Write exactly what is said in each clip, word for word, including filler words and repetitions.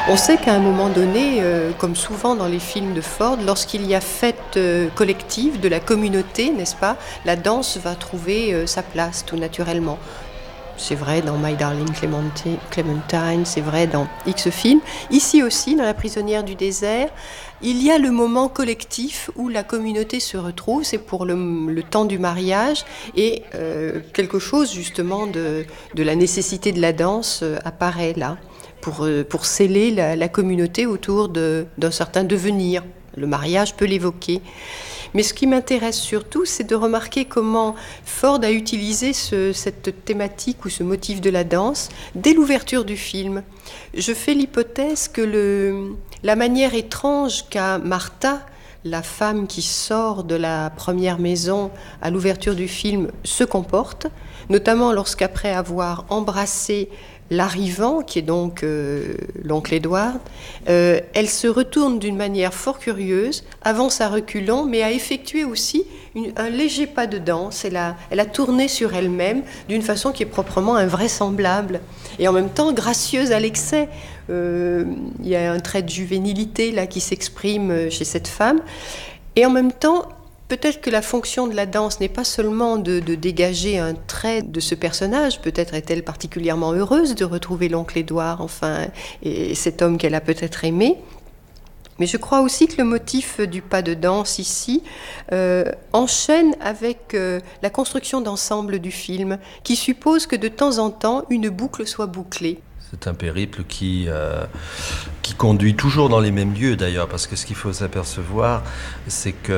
On sait qu'à un moment donné, euh, comme souvent dans les films de Ford, lorsqu'il y a fête euh, collective de la communauté, n'est-ce pas, la danse va trouver euh, sa place tout naturellement. C'est vrai dans My Darling Clemente- Clementine, c'est vrai dans X films. Ici aussi, dans La prisonnière du désert, il y a le moment collectif où la communauté se retrouve, c'est pour le, le temps du mariage, et euh, quelque chose justement de, de la nécessité de la danse euh, apparaît là, pour, euh, pour sceller la, la communauté autour de, d'un certain devenir. Le mariage peut l'évoquer. Mais ce qui m'intéresse surtout, c'est de remarquer comment Ford a utilisé ce, cette thématique ou ce motif de la danse dès l'ouverture du film. Je fais l'hypothèse que le, la manière étrange qu'a Martha, la femme qui sort de la première maison à l'ouverture du film, se comporte, notamment lorsqu'après avoir embrassé l'arrivant, qui est donc euh, l'oncle Edward, euh, elle se retourne d'une manière fort curieuse, avance à reculons, mais a effectué aussi une, un léger pas de danse. Elle a, elle a tourné sur elle-même d'une façon qui est proprement invraisemblable et en même temps gracieuse à l'excès. Euh, il y a un trait de juvénilité là qui s'exprime chez cette femme. Et en même temps, peut-être que la fonction de la danse n'est pas seulement de, de dégager un trait de ce personnage, peut-être est-elle particulièrement heureuse de retrouver l'oncle Édouard, enfin, et cet homme qu'elle a peut-être aimé. Mais je crois aussi que le motif du pas de danse ici euh, enchaîne avec euh, la construction d'ensemble du film, qui suppose que de temps en temps, une boucle soit bouclée. C'est un périple qui, euh, qui conduit toujours dans les mêmes lieux d'ailleurs, parce que ce qu'il faut s'apercevoir, c'est que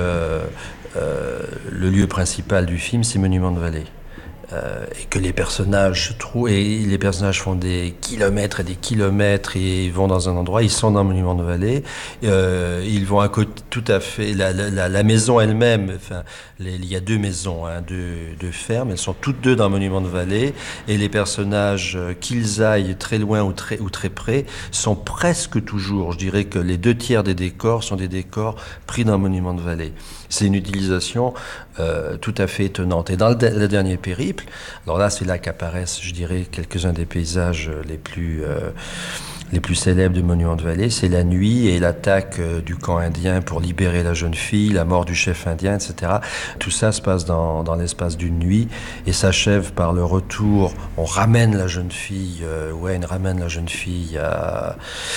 euh, le lieu principal du film, c'est Monument de Vallée. Euh, et que les personnages se trouvent, et les personnages font des kilomètres et des kilomètres et ils vont dans un endroit, ils sont dans le Monument de Vallée, euh, ils vont à côté, tout à fait, la, la, la maison elle-même, enfin, les, il y a deux maisons, hein, deux, deux fermes, elles sont toutes deux dans le Monument de Vallée, et les personnages, qu'ils aillent très loin ou très, ou très près, sont presque toujours, je dirais que les deux tiers des décors sont des décors pris dans le Monument de Vallée. C'est une utilisation euh, tout à fait étonnante. Et dans le, le dernier périple, alors là, c'est là qu'apparaissent, je dirais, quelques-uns des paysages les plus, euh, les plus célèbres du Monument de Vallée. C'est la nuit et l'attaque euh, du camp indien pour libérer la jeune fille, la mort du chef indien, et cetera. Tout ça se passe dans, dans l'espace d'une nuit et s'achève par le retour. On ramène la jeune fille, euh, Wayne ramène la jeune fille à,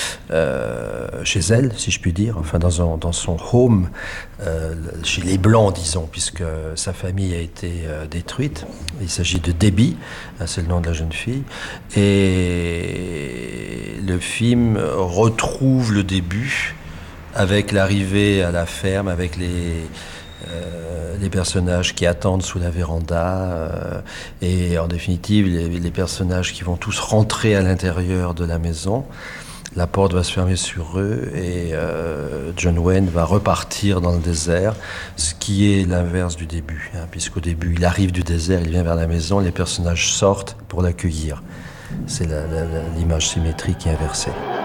euh, chez elle, si je puis dire, enfin dans, un, dans son home, euh, chez les Blancs, disons, puisque sa famille a été euh, détruite. Il s'agit de Debbie, c'est le nom de la jeune fille. Et le film retrouve le début avec l'arrivée à la ferme, avec les, euh, les personnages qui attendent sous la véranda, euh, et en définitive, les, les personnages qui vont tous rentrer à l'intérieur de la maison. La porte va se fermer sur eux et euh, John Wayne va repartir dans le désert, ce qui est l'inverse du début, hein, puisqu'au début, il arrive du désert, il vient vers la maison, les personnages sortent pour l'accueillir. C'est la, la, la, l'image symétrique qui est inversée.